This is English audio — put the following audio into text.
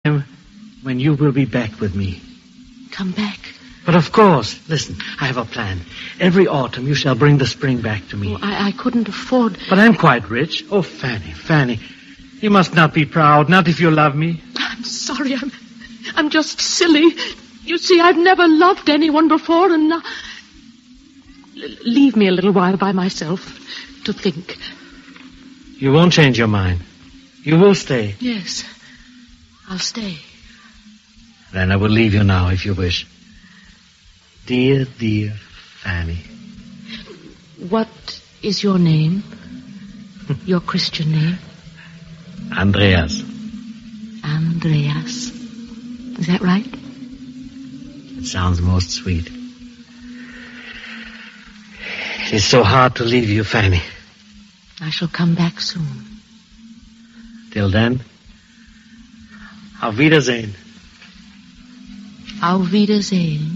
when you will be back with me. Come back? But of course. Listen, I have a plan. Every autumn you shall bring the spring back to me. Oh, I couldn't afford... But I'm quite rich. Oh, Fanny. You must not be proud, not if you love me. I'm sorry, I'm just silly. You see, I've never loved anyone before, and now... Leave me a little while by myself to think. You won't change your mind. You will stay. Yes, I'll stay. Then I will leave you now, if you wish. Dear Fanny. What is your name? Your Christian name? Andreas. Andreas. Is that right? It sounds most sweet. It is so hard to leave you, Fanny. I shall come back soon. Till then, auf Wiedersehen. Auf Wiedersehen.